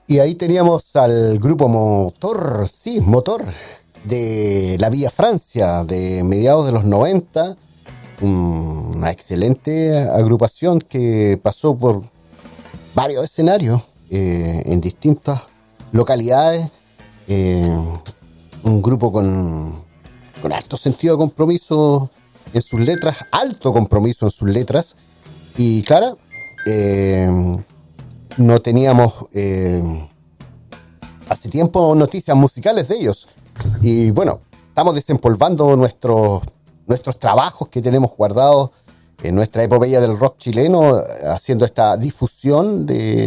Y ahí teníamos al grupo Motor, sí, Motor, de la Villa Francia, de mediados de los 90. Una excelente agrupación que pasó por varios escenarios en distintas localidades. eh, un grupo con alto sentido de compromiso en sus letras, alto compromiso en sus letras. Y claro, no teníamos hace tiempo noticias musicales de ellos. Y bueno, estamos desempolvando nuestros trabajos que tenemos guardados en nuestra epopeya del rock chileno, haciendo esta difusión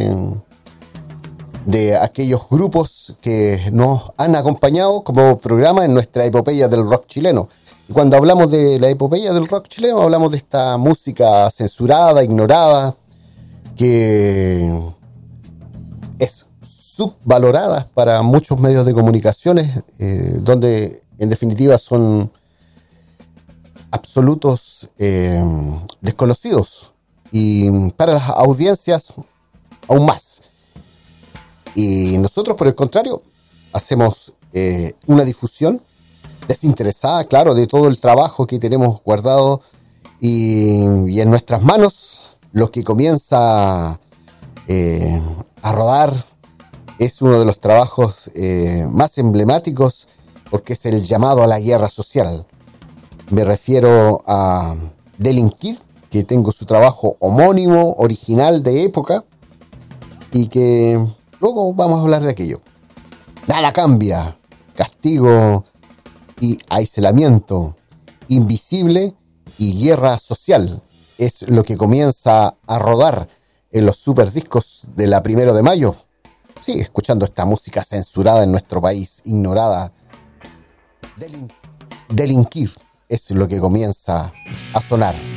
de aquellos grupos que nos han acompañado como programa en nuestra epopeya del rock chileno. Y cuando hablamos de la epopeya del rock chileno, hablamos de esta música censurada, ignorada, que es subvalorada para muchos medios de comunicaciones, donde en definitiva son absolutos desconocidos, y para las audiencias aún más. Y nosotros, por el contrario, hacemos una difusión desinteresada, claro, de todo el trabajo que tenemos guardado, y en nuestras manos lo que comienza a rodar es uno de los trabajos más emblemáticos, porque es el llamado a la guerra social. Me refiero a Delinquir, que tengo su trabajo homónimo, original, de época, y que luego vamos a hablar de aquello. Nada cambia, castigo y aislamiento, invisible y guerra social, es lo que comienza a rodar en los superdiscos de la 1 de mayo. Sigue escuchando esta música censurada en nuestro país, ignorada. Delinquir es lo que comienza a sonar.